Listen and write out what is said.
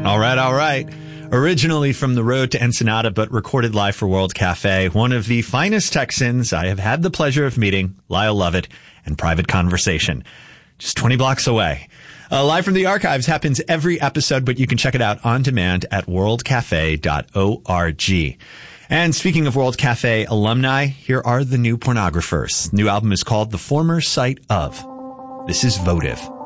All right. Originally from the road to Ensenada, but recorded live for World Cafe, one of the finest Texans I have had the pleasure of meeting, Lyle Lovett, and Private Conversation. Just 20 blocks away. Live from the archives happens every episode, but you can check it out on demand at worldcafe.org. And speaking of World Cafe alumni, here are the new Pornographers. New album is called The Former Sight of. This is Votive.